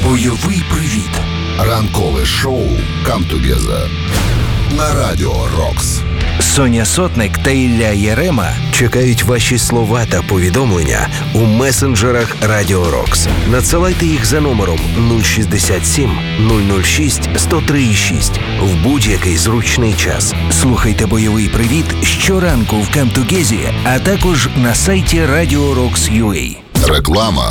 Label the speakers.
Speaker 1: Бойовий привіт.
Speaker 2: Ранкове шоу «Come Together» на Радіо Рокс.
Speaker 1: Соня Сотник та Ілля Єрема чекають ваші слова та повідомлення у месенджерах Радіо Рокс. Надсилайте їх за номером 067 006 103,6 в будь-який зручний час. Слухайте бойовий привіт щоранку в «Come Together», а також на сайті Radio Rocks.ua.
Speaker 2: Реклама.